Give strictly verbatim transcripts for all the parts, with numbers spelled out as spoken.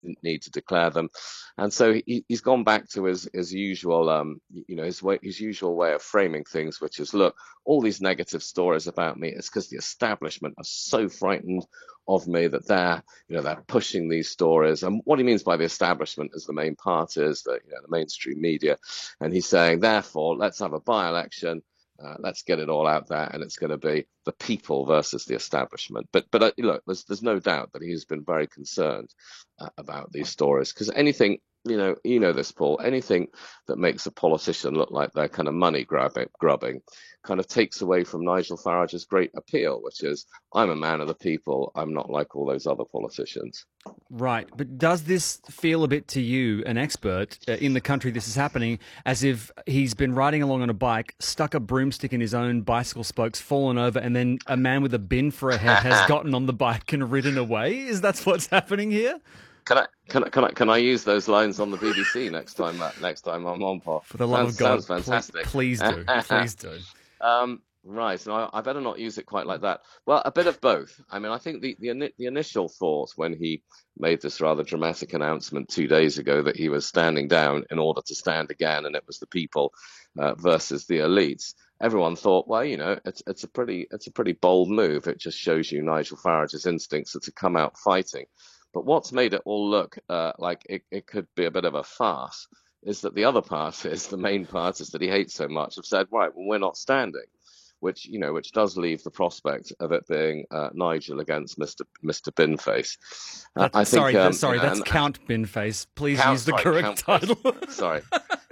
didn't need to declare them, and so he, he's gone back to his his usual, um, you know, his way, his usual way of framing things, which is, look, all these negative stories about me, it's because the establishment are so frightened of me that they're, you know, they're pushing these stories. And what he means by the establishment is the main parties, the, you know, the mainstream media, and he's saying, therefore, let's have a by-election. Uh, let's get it all out there, and it's going to be the people versus the establishment. But but uh, look, there's there's no doubt that he's been very concerned uh, about these stories, because anything, you know, you know this, Paul, anything that makes a politician look like they're kind of money grabbing, grubbing, kind of takes away from Nigel Farage's great appeal, which is, I'm a man of the people. I'm not like all those other politicians. Right, but does this feel a bit to you, an expert uh, in the country this is happening, as if he's been riding along on a bike, stuck a broomstick in his own bicycle spokes, fallen over, and then a man with a bin for a head has gotten on the bike and ridden away? Is that what's happening here? Can I can I can I can I use those lines on the B B C next time? That next time I'm on, Paul. For the love sounds, of God, sounds fantastic. Please, please do, please do. Um, right, no, I, I better not use it quite like that. Well, a bit of both. I mean, I think the, the the initial thought when he made this rather dramatic announcement two days ago that he was standing down in order to stand again, and it was the people uh, versus the elites. Everyone thought, well, you know, it's it's a pretty it's a pretty bold move. It just shows you Nigel Farage's instincts are to come out fighting. But what's made it all look uh, like it, it could be a bit of a farce is that the other parties, the main parties that he hates so much, have said, right, well, we're not standing, which, you know, which does leave the prospect of it being uh, Nigel against Mister Mister Binface. Uh, I think, sorry, um, sorry, you know, that's and, Count Binface. Please Count, use the sorry, correct Count title. sorry,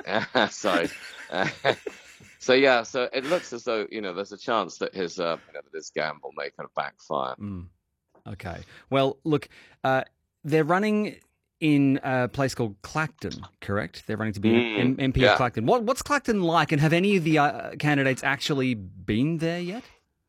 sorry. Uh, so yeah, so it looks as though, you know, there's a chance that his uh, you know, that his gamble may kind of backfire. Mm. Okay. Well, look, uh, they're running in a place called Clacton, correct? They're running to be mm, M- MP yeah. of Clacton. What, what's Clacton like, and have any of the uh, candidates actually been there yet?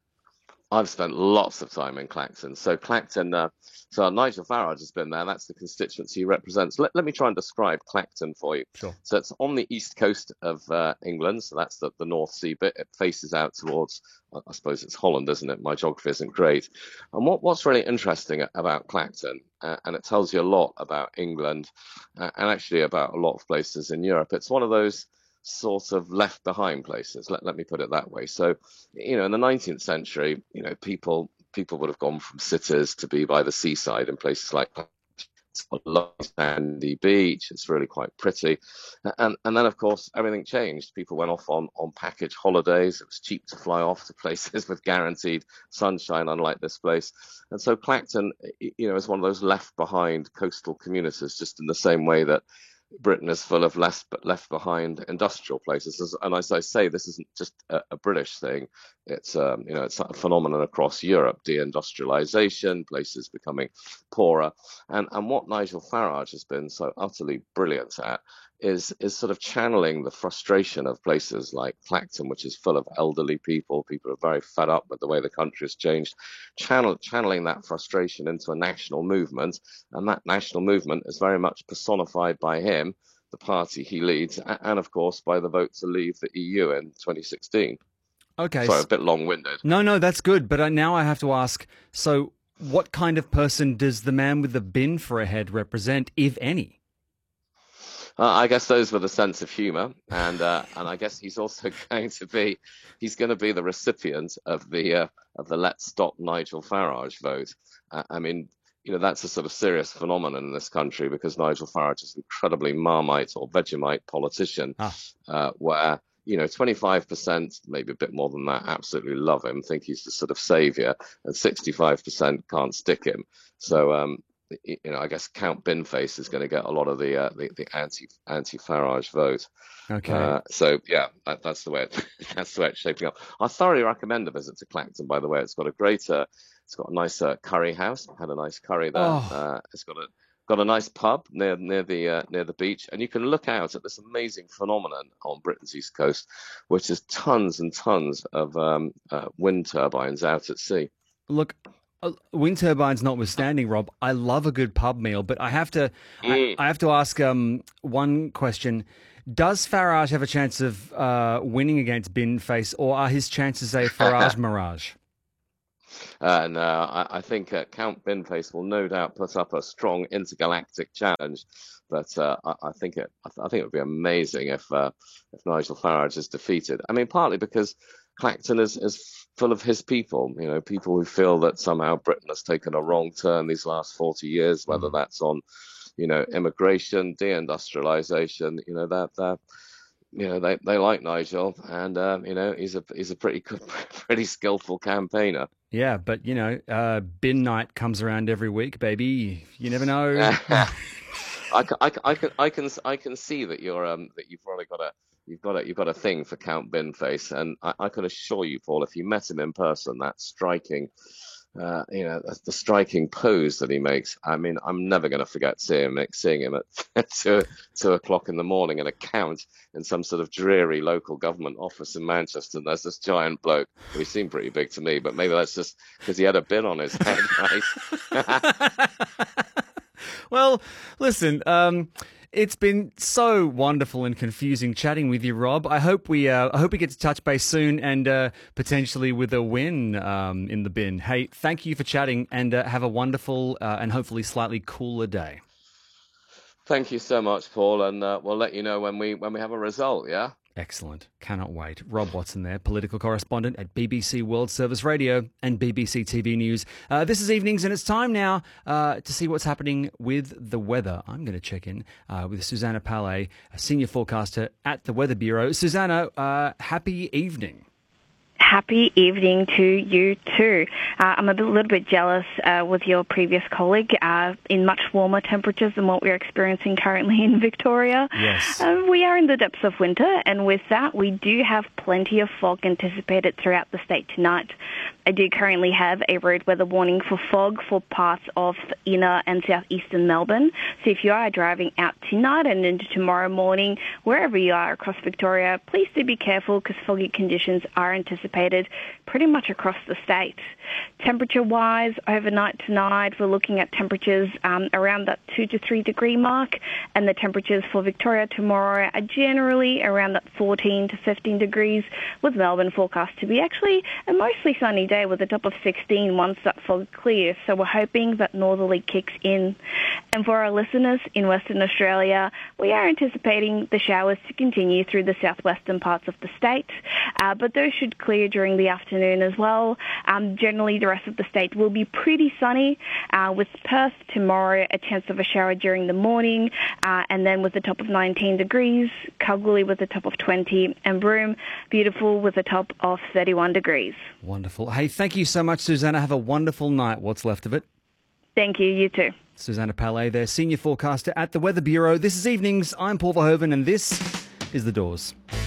I've spent lots of time in Clacton. So Clacton, uh, so Nigel Farage has been there. That's the constituency he represents. Let, let me try and describe Clacton for you. Sure. So it's on the east coast of uh, England. So that's the, the North Sea bit. It faces out towards, I suppose it's Holland, isn't it? My geography isn't great. And what, what's really interesting about Clacton, uh, and it tells you a lot about England uh, and actually about a lot of places in Europe, it's one of those sort of left behind places. Let, let me put it that way. So, you know, in the nineteenth century, you know, people people would have gone from cities to be by the seaside in places like it's got a lovely sandy beach. It's really quite pretty. And and then, of course, everything changed. People went off on, on package holidays. It was cheap to fly off to places with guaranteed sunshine, unlike this place. And so Clacton, you know, is one of those left behind coastal communities, just in the same way that Britain is full of less but left behind industrial places, and as I say, this isn't just a, a British thing. It's um, you know, it's a phenomenon across Europe: deindustrialization, places becoming poorer, and and what Nigel Farage has been so utterly brilliant at is is sort of channeling the frustration of places like Clacton, which is full of elderly people. People are very fed up with the way the country has changed. Channel, channeling that frustration into a national movement, and that national movement is very much personified by him, the party he leads, and of course by the vote to leave the E U in twenty sixteen. Okay, sorry, a bit long-winded. No, no, that's good. But now I have to ask: so, what kind of person does the man with the bin for a head represent, if any? Uh, I guess those with a sense of humour, and uh, and I guess he's also going to be, he's going to be the recipient of the uh, of the Let's Stop Nigel Farage vote. Uh, I mean, you know, that's a sort of serious phenomenon in this country, because Nigel Farage is an incredibly Marmite or Vegemite politician, ah. uh, where, you know, twenty-five percent, maybe a bit more than that, absolutely love him, think he's the sort of saviour, and sixty-five percent can't stick him. So, um, you know, I guess Count Binface is going to get a lot of the uh, the, the anti anti Farage vote. Okay. Uh, so yeah, that, that's the way it, that's the way it's shaping up. I thoroughly recommend a visit to Clacton. By the way, it's got a great, uh, it's got a nice uh, curry house. I had a nice curry there. Oh. Uh, it's got a got a nice pub near near the uh, near the beach, and you can look out at this amazing phenomenon on Britain's east coast, which is tons and tons of um, uh, wind turbines out at sea. Look. Uh, wind turbines notwithstanding, Rob, I love a good pub meal, but I have to, Mm. I, I have to ask um, one question: does Farage have a chance of uh, winning against Binface, or are his chances a Farage mirage? And uh, I, I think uh, Count Binface will no doubt put up a strong intergalactic challenge. But uh, I, I think it, I, th- I think it would be amazing if uh, if Nigel Farage is defeated. I mean, partly because Clacton is, is full of his people, you know, people who feel that somehow Britain has taken a wrong turn these last forty years, whether Mm. that's on, you know, immigration, deindustrialization, you know, that that you know they, they like Nigel, and uh, you know he's a he's a pretty good, pretty skillful campaigner. Yeah, but you know, uh, bin night comes around every week, baby. You never know. I can, I can, I can, I can, I can see that you're um that you've probably got a you've got a you've got a thing for Count Binface, and I, I can assure you, Paul, if you met him in person, that striking, uh, you know, the, the striking pose that he makes. I mean, I'm never going to forget seeing him, seeing him at two two o'clock in the morning in a count in some sort of dreary local government office in Manchester. And there's this giant bloke who he seemed pretty big to me, but maybe that's just because he had a bin on his head, right? Well, listen, um, it's been so wonderful and confusing chatting with you, Rob. I hope we, uh, I hope we get to touch base soon, and uh, potentially with a win um, in the bin. Hey, thank you for chatting, and uh, have a wonderful uh, and hopefully slightly cooler day. Thank you so much, Paul, and uh, we'll let you know when we when we have a result. Yeah. Excellent. Cannot wait. Rob Watson there, political correspondent at B B C World Service Radio and B B C T V News. Uh, this is Evenings, and it's time now uh, to see what's happening with the weather. I'm going to check in uh, with Susanna Palais, a senior forecaster at the Weather Bureau. Susanna, uh, happy evening. Happy evening to you too. Uh, I'm a bit, little bit jealous uh, with your previous colleague uh, in much warmer temperatures than what we're experiencing currently in Victoria. Yes. Uh, we are in the depths of winter, and with that, we do have plenty of fog anticipated throughout the state tonight. I do currently have a road weather warning for fog for parts of inner and southeastern Melbourne. So if you are driving out tonight and into tomorrow morning, wherever you are across Victoria, please do be careful because foggy conditions are anticipated pretty much across the state. Temperature-wise, overnight tonight, we're looking at temperatures um, around that two to three degree mark, and the temperatures for Victoria tomorrow are generally around that fourteen to fifteen degrees, with Melbourne forecast to be actually a mostly sunny day with a top of sixteen once that fog clears. So we're hoping that northerly kicks in. And for our listeners in Western Australia, we are anticipating the showers to continue through the southwestern parts of the state, uh, but those should clear during the afternoon as well. Um, generally, the rest of the state will be pretty sunny, uh, with Perth tomorrow a chance of a shower during the morning, uh, and then with a top of nineteen degrees, Kalgoorlie with a top of twenty, and Broome, beautiful with a top of thirty-one degrees. Wonderful. Hey, thank you so much, Susanna. Have a wonderful night, what's left of it. Thank you, you too. Susanna Palais there, senior forecaster at the Weather Bureau. This is Evenings. I'm Paul Verhoeven, and this is The Doors.